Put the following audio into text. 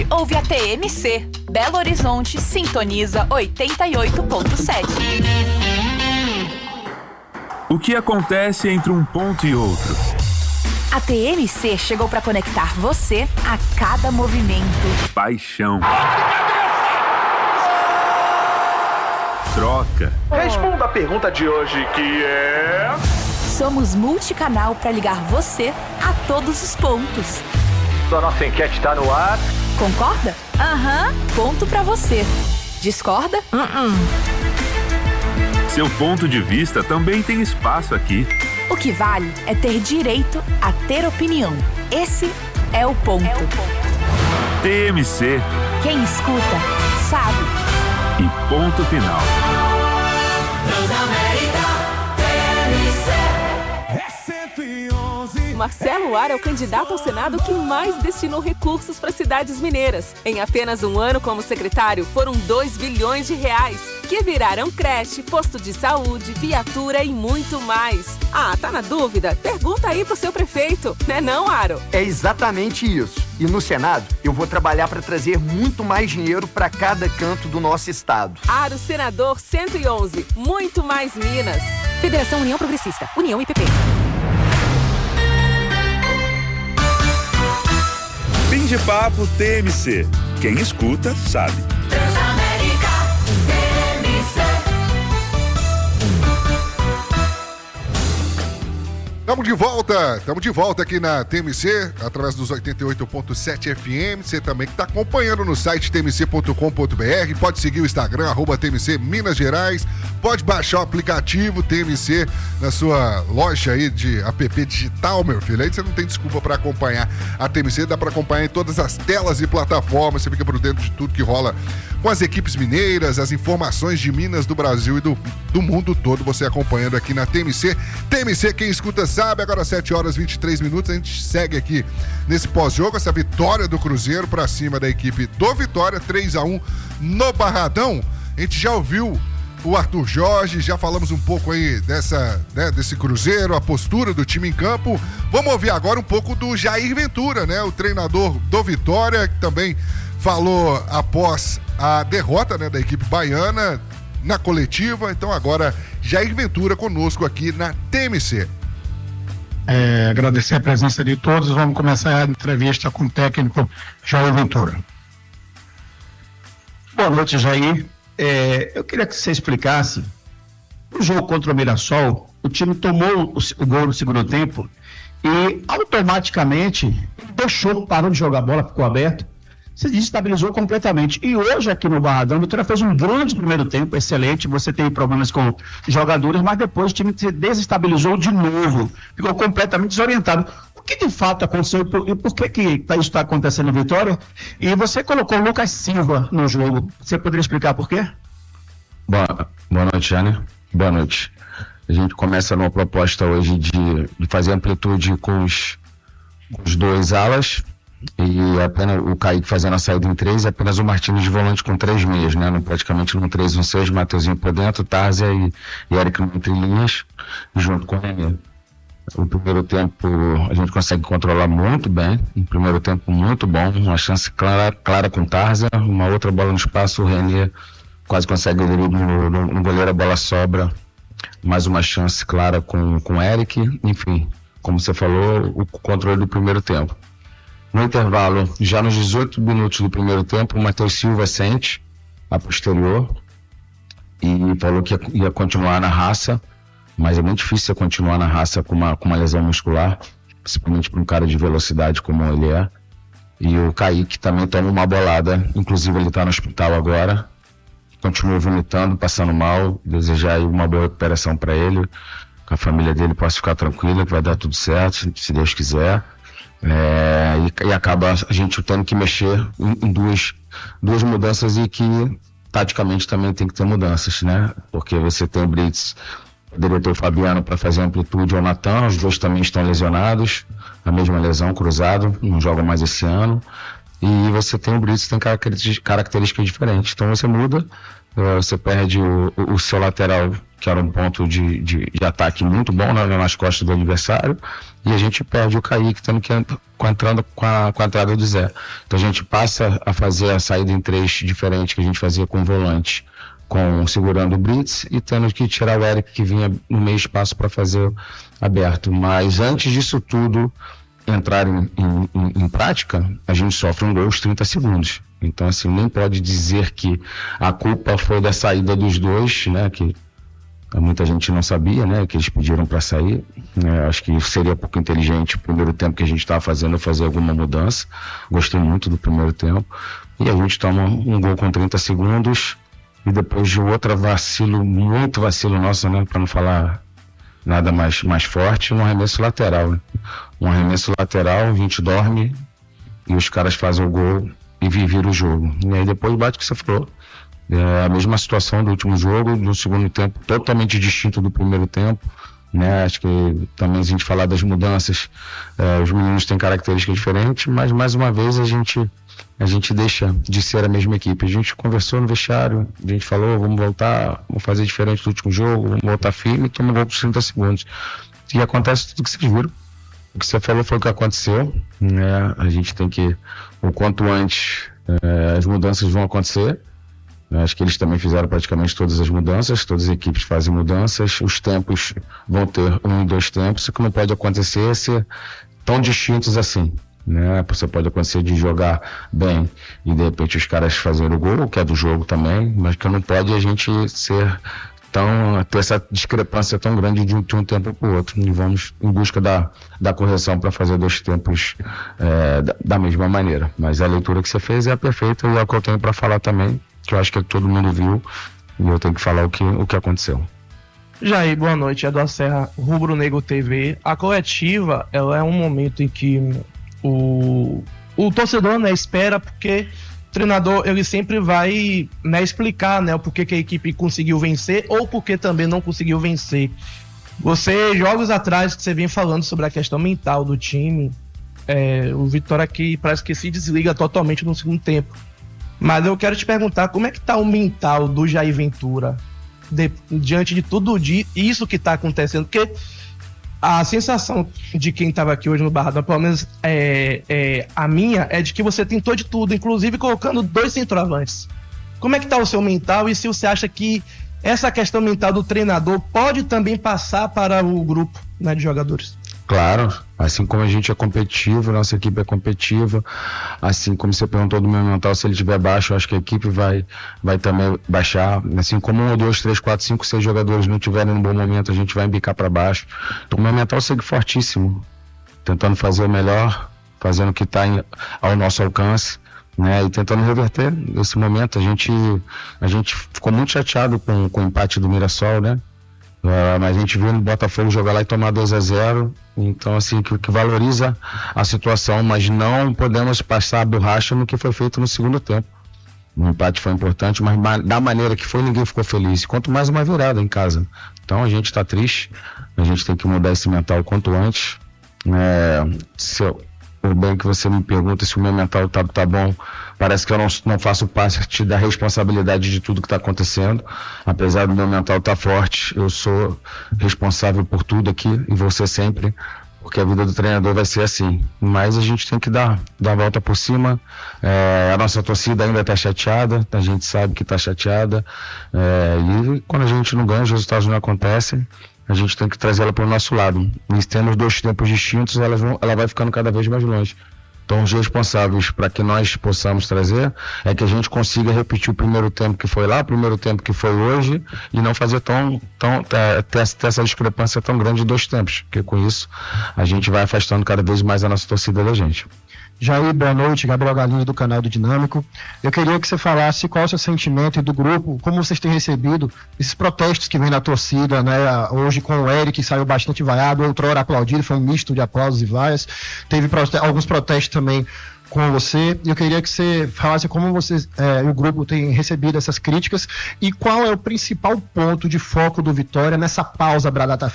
ouve a TMC. Belo Horizonte sintoniza 88.7. O que acontece entre um ponto e outro? A TMC chegou para conectar você a cada movimento. Paixão. Troca. Responda a pergunta de hoje, que é... Somos multicanal para ligar você a todos os pontos. A nossa enquete está no ar. Concorda? Aham. Ponto para você. Discorda? Seu ponto de vista também tem espaço aqui. O que vale é ter direito a ter opinião. Esse é o ponto. TMC. Quem escuta, sabe. E ponto final. Marcelo Ar é o candidato ao Senado que mais destinou recursos para cidades mineiras. Em apenas um ano como secretário, foram 2 bilhões de reais, que viraram creche, posto de saúde, viatura e muito mais. Ah, tá na dúvida? Pergunta aí pro seu prefeito, né não, Aro? É exatamente isso. E no Senado, eu vou trabalhar para trazer muito mais dinheiro para cada canto do nosso estado. Aro Senador 111, muito mais Minas. Federação União Progressista, União IPP. Fim de papo TMC. Quem escuta, sabe. Transamérica TMC. Estamos de volta aqui na TMC, através dos 88.7 FM. Você também que está acompanhando no site tmc.com.br, pode seguir o Instagram, @TMC Minas Gerais, pode baixar o aplicativo TMC na sua loja aí de app digital, meu filho. Aí você não tem desculpa para acompanhar a TMC, dá para acompanhar em todas as telas e plataformas, você fica por dentro de tudo que rola com as equipes mineiras, as informações de Minas, do Brasil e do mundo todo, você acompanhando aqui na TMC. TMC, quem escuta sabe. Agora 7h23, a gente segue aqui nesse pós-jogo, essa vitória do Cruzeiro para cima da equipe do Vitória, 3-1 no Barradão. A gente já ouviu o Arthur Jorge, já falamos um pouco aí desse Cruzeiro, a postura do time em campo. Vamos ouvir agora um pouco do Jair Ventura, né? O treinador do Vitória, que também falou após a derrota, né, da equipe baiana na coletiva. Então agora Jair Ventura conosco aqui na TMC. Agradecer a presença de todos. Vamos começar a entrevista com o técnico Jair Ventura. Boa noite, Jair. Eu queria que você explicasse. No jogo contra o Mirassol, o tomou o gol no segundo tempo e automaticamente parou de jogar bola, ficou aberto. Se desestabilizou completamente. E hoje aqui no Barradão, o Vitória fez um grande primeiro tempo, excelente. Você tem problemas com jogadores, mas depois o time se desestabilizou de novo. Ficou completamente desorientado. O que de fato aconteceu e por que isso está acontecendo no Vitória? E você colocou o Lucas Silva no jogo. Você poderia explicar por quê? Boa noite, Jânio. Boa noite. A gente começa numa proposta hoje de fazer amplitude com os dois alas. E apenas o Kaique fazendo a saída em 3, apenas o Martins de volante com 3 meias, né? Praticamente num 3-1-6, Mateuzinho por dentro, Tárzia e Eric entre linhas, junto com o René. O primeiro tempo a gente consegue controlar muito bem, um primeiro tempo muito bom, uma chance clara com Tárzia, uma outra bola no espaço, o René quase consegue no goleiro, a bola sobra, mais uma chance clara com o Eric, enfim, como você falou, o controle do primeiro tempo. No intervalo, já nos 18 minutos do primeiro tempo, o Matheus Silva sente a posterior e falou que ia continuar na raça, mas é muito difícil continuar na raça com uma lesão muscular, principalmente para um cara de velocidade como ele é. E o Kaique também toma uma bolada, inclusive ele está no hospital agora, continua vomitando, passando mal, desejar aí uma boa recuperação para ele, que a família dele possa ficar tranquila, que vai dar tudo certo, se Deus quiser. E acaba a gente tendo que mexer em duas mudanças e que taticamente também tem que ter mudanças, né? Porque você tem o Brits, poderia ter o Fabiano para fazer amplitude ou o Natan, os dois também estão lesionados, a mesma lesão, cruzado, não jogam mais esse ano. e você tem o Brits que tem características diferentes. Então você muda, você perde o seu lateral, que era um ponto de ataque muito bom, né, nas costas do adversário, e a gente perde o Kaique, tendo que entrando com a entrada do Zé. Então a gente passa a fazer a saída em 3 diferente que a gente fazia com o volante, segurando o Brits e tendo que tirar o Eric, que vinha no meio espaço para fazer aberto. Mas antes disso tudo entrar em prática, a gente sofre um gol aos 30 segundos. Então, assim, nem pode dizer que a culpa foi da saída dos dois, né, que muita gente não sabia, né, que eles pediram para sair. Acho que seria um pouco inteligente o primeiro tempo que a gente estava fazendo, fazer alguma mudança. Gostei muito do primeiro tempo. E a gente toma um gol com 30 segundos e depois de outro vacilo, muito vacilo nosso, né, para não falar nada mais forte, um arremesso lateral. Né? Um arremesso lateral, a gente dorme e os caras fazem o gol e viram o jogo. E aí depois bate o que você falou. É a mesma situação do último jogo, do segundo tempo, totalmente distinto do primeiro tempo. Né? Acho que também a gente falar das mudanças, os meninos têm características diferentes, mas mais uma vez a gente deixa de ser a mesma equipe. A gente conversou no vestiário, a gente falou, vamos voltar, vamos fazer diferente do último jogo, vamos voltar firme e tomar um gol por 30 segundos. E acontece tudo que vocês viram. O que você falou foi o que aconteceu, né? A gente tem que, o quanto antes, as mudanças vão acontecer. Acho que eles também fizeram praticamente todas as mudanças, todas as equipes fazem mudanças, os tempos vão ter 1 e 2 tempos, o que não pode acontecer é ser tão distintos assim. Né? Você pode acontecer de jogar bem e de repente os caras fazerem o gol, que é do jogo também, mas que não pode a gente ter essa discrepância tão grande de um tempo para o outro. E vamos em busca da correção para fazer 2 tempos da mesma maneira. Mas a leitura que você fez é perfeita e é o que eu tenho para falar também, que eu acho que todo mundo viu e eu tenho que falar o que aconteceu. Jair, boa noite, é da Serra Rubro Negro TV. A coletiva, ela é um momento em que o torcedor, né, espera, porque o treinador ele sempre vai, né, explicar, né, o porquê que a equipe conseguiu vencer ou porque também não conseguiu vencer. Jogos atrás, que você vem falando sobre a questão mental do time, o Vitória aqui parece que se desliga totalmente no segundo tempo. Mas eu quero te perguntar, como é que tá o mental do Jair Ventura diante de tudo isso que tá acontecendo? Porque a sensação de quem estava aqui hoje no Barradão, pelo menos a minha, é de que você tentou de tudo, inclusive colocando 2 centroavantes. Como é que tá o seu mental e se você acha que essa questão mental do treinador pode também passar para o grupo, né, de jogadores? Claro, assim como a gente é competitivo, nossa equipe é competitiva, assim como você perguntou do meu mental, se ele estiver baixo, eu acho que a equipe vai também baixar, assim como 1, 2, 3, 4, 5, 6 jogadores não estiverem num bom momento, a gente vai embicar para baixo. Então o meu mental segue fortíssimo, tentando fazer o melhor, fazendo o que está ao nosso alcance, né, e tentando reverter esse momento. A gente ficou muito chateado com o empate do Mirassol, né? Mas a gente viu o Botafogo jogar lá e tomar 2-0, então assim, que valoriza a situação, mas não podemos passar a borracha no que foi feito no segundo tempo. O empate foi importante, mas da maneira que foi, ninguém ficou feliz, quanto mais uma virada em casa. Então a gente está triste, a gente tem que mudar esse mental quanto antes. Por bem que você me pergunta se o meu mental tá bom, parece que eu não faço parte da responsabilidade de tudo que está acontecendo. Apesar do meu mental estar forte, eu sou responsável por tudo aqui e vou ser sempre, porque a vida do treinador vai ser assim. Mas a gente tem que dar a volta por cima. A nossa torcida ainda está chateada, a gente sabe que está chateada, e quando a gente não ganha, os resultados não acontecem, a gente tem que trazer ela para o nosso lado. E tendo 2 tempos distintos, ela vai ficando cada vez mais longe. Então, os responsáveis para que nós possamos trazer é que a gente consiga repetir o primeiro tempo que foi lá, o primeiro tempo que foi hoje, e não fazer ter essa discrepância tão grande de 2 tempos, porque com isso a gente vai afastando cada vez mais a nossa torcida da gente. Jair, boa noite, Gabriel Galinho do canal do Dinâmico. Eu queria que você falasse qual é o seu sentimento do grupo, como vocês têm recebido esses protestos que vem da torcida, né? Hoje com o Eric, que saiu bastante vaiado, outrora aplaudido, foi um misto de aplausos e vaias. Teve alguns protestos também com você, e eu queria que você falasse como vocês, o grupo tem recebido essas críticas e qual é o principal ponto de foco do Vitória nessa pausa para a data